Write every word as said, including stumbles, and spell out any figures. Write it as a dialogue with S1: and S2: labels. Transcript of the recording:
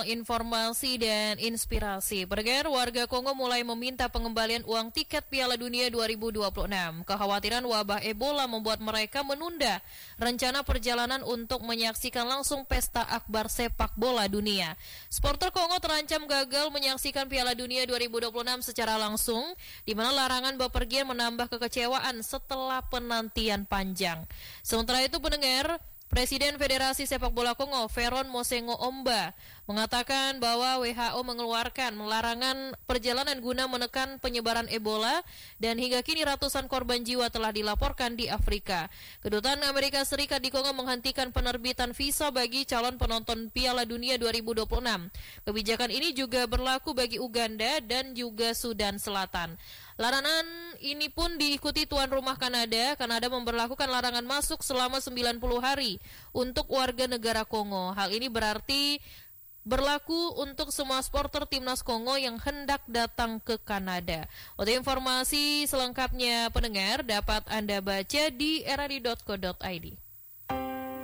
S1: informasi dan inspirasi. Pendengar, warga Kongo mulai meminta pengembalian uang tiket Piala Dunia dua ribu dua puluh enam. Kekhawatiran wabah Ebola membuat mereka menunda rencana perjalanan untuk menyaksikan langsung pesta akbar sepak bola dunia. Supporter Kongo terancam gagal menyaksikan Piala Dunia dua ribu dua puluh enam secara langsung, di mana larangan bepergian menambah kekecewaan setelah penantian panjang. Sementara itu, pendengar, Presiden Federasi Sepak Bola Kongo, Veron Mosengo Omba, mengatakan bahwa W H O mengeluarkan larangan perjalanan guna menekan penyebaran Ebola dan hingga kini ratusan korban jiwa telah dilaporkan di Afrika. Kedutaan Amerika Serikat di Kongo menghentikan penerbitan visa bagi calon penonton Piala Dunia dua ribu dua puluh enam. Kebijakan ini juga berlaku bagi Uganda dan juga Sudan Selatan. Larangan ini pun diikuti tuan rumah Kanada. Kanada memberlakukan larangan masuk selama sembilan puluh hari untuk warga negara Kongo. Hal ini berarti berlaku untuk semua supporter timnas Kongo yang hendak datang ke Kanada. Untuk informasi selengkapnya, pendengar, dapat Anda baca di eradi dot co dot i d.